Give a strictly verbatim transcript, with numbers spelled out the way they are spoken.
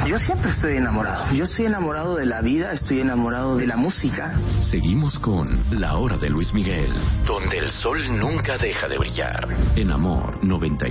Yo siempre estoy enamorado. Yo estoy enamorado de la vida, estoy enamorado de la música. Seguimos con La Hora de Luis Miguel, donde el sol nunca deja de brillar. En Amor noventa.